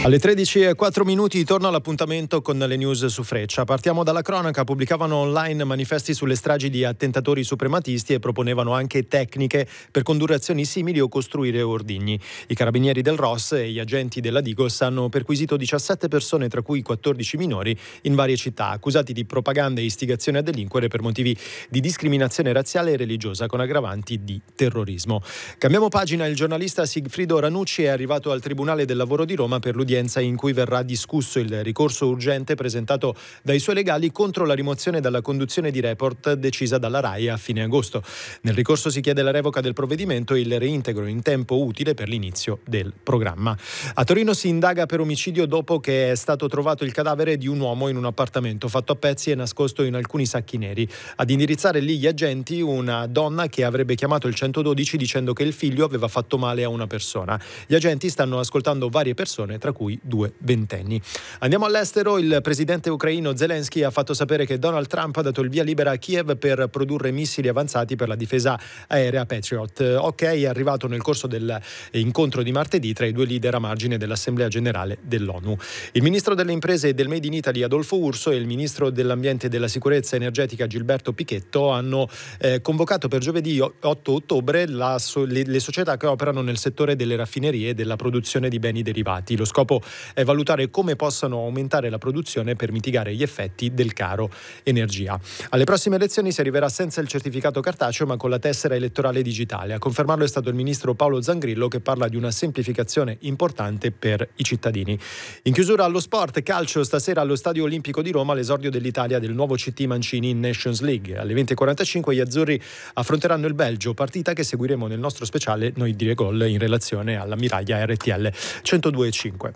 Alle 13:04 torna l'appuntamento con le news su Freccia. Partiamo dalla cronaca. Pubblicavano online manifesti sulle stragi di attentatori suprematisti e proponevano anche tecniche per condurre azioni simili o costruire ordigni. I carabinieri del ROS e gli agenti della Digos hanno perquisito 17 persone, tra cui 14 minori, in varie città, accusati di propaganda e istigazione a delinquere per motivi di discriminazione razziale e religiosa con aggravanti di terrorismo. Cambiamo pagina. Il giornalista Sigfrido Ranucci è arrivato al Tribunale del Lavoro di Roma per l'udienza in cui verrà discusso il ricorso urgente presentato dai suoi legali contro la rimozione dalla conduzione di Report decisa dalla RAI a fine agosto. Nel ricorso si chiede la revoca del provvedimento e il reintegro in tempo utile per l'inizio del programma. A Torino si indaga per omicidio dopo che è stato trovato il cadavere di un uomo in un appartamento fatto a pezzi e nascosto in alcuni sacchi neri. Ad indirizzare lì gli agenti una donna che avrebbe chiamato il 112 dicendo che il figlio aveva fatto male a una persona. Gli agenti stanno ascoltando varie persone, tra cui 2 ventenni. Andiamo all'estero. Il presidente ucraino Zelensky ha fatto sapere che Donald Trump ha dato il via libera a Kiev per produrre missili avanzati per la difesa aerea Patriot. Ok, è arrivato nel corso dell'incontro di martedì tra i due leader a margine dell'Assemblea Generale dell'ONU. Il ministro delle imprese e del Made in Italy Adolfo Urso e il ministro dell'ambiente e della sicurezza energetica Gilberto Pichetto hanno convocato per giovedì 8 ottobre le società che operano nel settore delle raffinerie e della produzione di beni derivati. Lo scopo è valutare come possano aumentare la produzione per mitigare gli effetti del caro energia. Alle prossime elezioni si arriverà senza il certificato cartaceo ma con la tessera elettorale digitale. A confermarlo è stato il ministro Paolo Zangrillo, che parla di una semplificazione importante per i cittadini. In chiusura allo sport, calcio, stasera allo Stadio Olimpico di Roma l'esordio dell'Italia del nuovo CT Mancini in Nations League. Alle 20:45 gli azzurri affronteranno il Belgio, partita che seguiremo nel nostro speciale Noi Dire Gol in relazione all'ammiraglia RTL 102.5.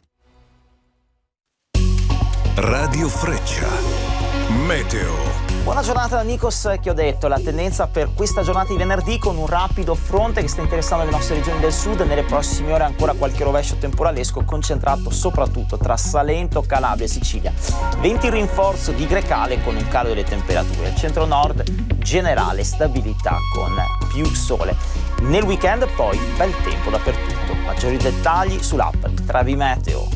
Radio Freccia. Meteo. Buona giornata da Nikos Chiodetto. La tendenza per questa giornata di venerdì con un rapido fronte che sta interessando le nostre regioni del sud. Nelle prossime ore ancora qualche rovescio temporalesco concentrato soprattutto tra Salento, Calabria e Sicilia. Venti in rinforzo di Grecale con un calo delle temperature. Al centro-nord generale stabilità con più sole. Nel weekend poi bel tempo dappertutto. Maggiori dettagli sull'app di Travi Meteo.